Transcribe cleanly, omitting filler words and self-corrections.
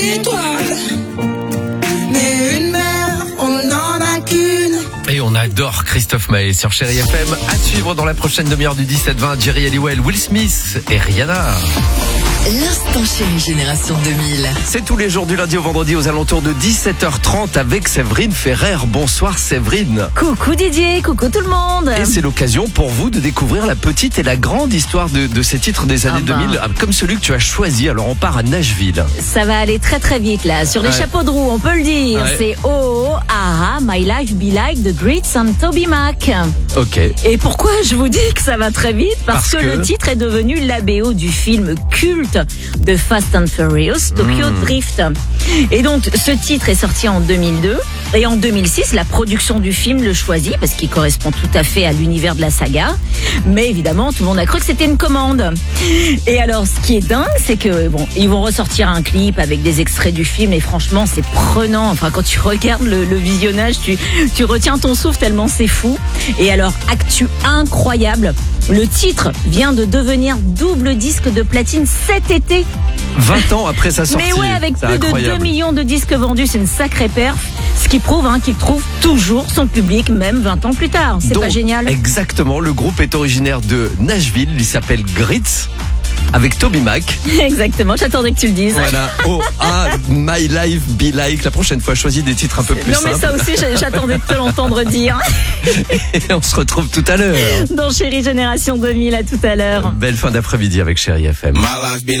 Mais une mère, on n'en a qu'une. Et on adore Christophe Maé sur Chérie FM. À suivre dans la prochaine demi-heure du 17-20, Jerry Halliwell, Will Smith et Rihanna. L'instant Chérie Génération 2000. C'est tous les jours du lundi au vendredi aux alentours de 17h30 avec Séverine Ferrer. Bonsoir Séverine. Coucou Didier, coucou tout le monde. Et c'est l'occasion pour vous de découvrir la petite et la grande histoire de ces titres des années 2000, comme celui que tu as choisi. Alors on part à Nashville. Ça va aller très très vite là, sur les chapeaux de roue, on peut le dire. Ouais. C'est Oh, Aha, My Life Be Like The Greats and Toby Mac. Ok. Et pourquoi je vous dis que ça va très vite? Parce que le titre est devenu la BO du film culte de Fast and Furious, Tokyo Drift. Et donc ce titre est sorti en 2002. Et en 2006, la production du film le choisit parce qu'il correspond tout à fait à l'univers de la saga. Mais évidemment, tout le monde a cru que c'était une commande. Et alors, ce qui est dingue, c'est que ils vont ressortir un clip avec des extraits du film. Et franchement, c'est prenant. Enfin, quand tu regardes le visionnage, tu retiens ton souffle tellement c'est fou. Et alors, actu incroyable. Le titre vient de devenir double disque de platine cet été. 20 ans après sa sortie. Mais ouais, avec C'est plus incroyable. de 2 millions de disques vendus, c'est une sacrée perf. Ce qui prouve qu'il trouve toujours son public, même 20 ans plus tard. C'est Donc, pas génial? Exactement, le groupe est originaire de Nashville, il s'appelle Grits, avec Toby Mac. Exactement, j'attendais que tu le dises. Voilà, Oh, ah, My Life Be Like. La prochaine fois, choisis des titres un peu plus Non mais simples. ça aussi, j'attendais de te l'entendre dire. Et on se retrouve tout à l'heure. Dans Chérie Génération 2000, à tout à l'heure. Belle fin d'après-midi avec Chérie FM. My life be